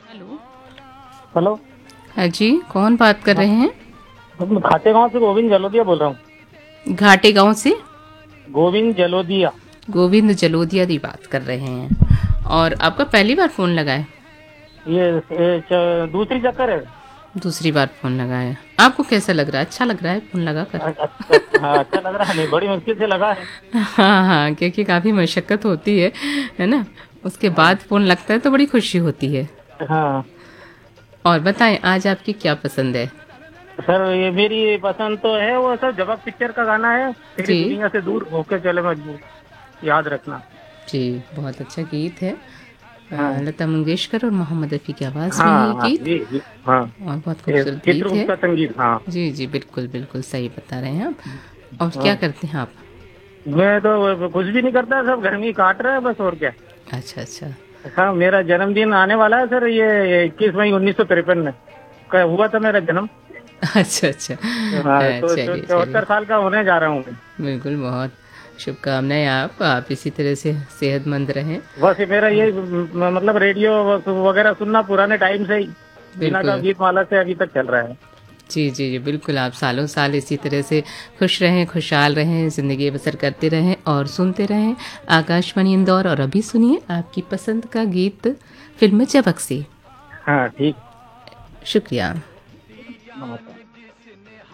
Hello. Hello. हाँ जी, कौन बात कर रहे हैं? मैं खाते गांव से गोविंद जलोदिया बोल रहा हूँ। घाटे गांव से गोविंद जलोदिया। गोविंद जलोदिया दी बात कर रहे हैं। और आपका पहली बार फोन लगा है? दूसरी चक्कर है। दूसरी बार फोन लगा है। आपको कैसा लग रहा है? अच्छा लग रहा है फोन लगा कर? अच्छा, हाँ अच्छा लग रहा है। नहीं, बड़ी मुश्किल से लगा है। हाँ हाँ, क्योंकि काफी मशक्कत होती है ना। उसके बाद हाँ। फोन लगता है तो बड़ी खुशी होती है। हाँ। और बताएं, आज आपकी क्या पसंद है? सर, ये मेरी पसंद तो है, वो सर जवाब पिक्चर का गाना है, तेरी जी दुनिया से दूर होके चले मजबूर, याद रखना। जी, बहुत अच्छा गीत है। हाँ। लता मंगेशकर और मोहम्मद रफ़ी की आवाज़ में है ये हाँ। हाँ गीत। जी। हाँ। और बहुत ये खूबसूरत गीत है। चित्रगुप्त का संगीत। हाँ। जी जी, बिल्कुल बिल्कुल सही बता रहे हैं आप। और क्या हाँ। करते हैं आप? मैं तो कुछ भी नहीं करता, सब गर्मी काट रहा है बस, और क्या। अच्छा अच्छा। हाँ, मेरा जन्मदिन आने वाला है सर, ये 21 मई 1953 में हुआ था मेरा जन्म। अच्छा अच्छा। हाँ, तो चलिए चलिए, 74 साल का होने जा रहा हूँ मैं। बिल्कुल, बहुत शुभकामनाएं। आप इसी तरह से सेहतमंद रहें। बस ये मेरा ये मतलब रेडियो वगैरह सुनना पुराने टाइम से ही, बिना का बिल्कुल। गीत माला से अभी तक चल रहा है। जी जी जी, बिल्कुल, आप सालों साल इसी तरह से खुश रहें, खुशहाल रहें, ज़िंदगी बसर करते रहें और सुनते रहें आकाशवाणी इंदौर। और अभी सुनिए आपकी पसंद का गीत फिल्म चबक से। हाँ ठीक। शुक्रिया। नमस्कार।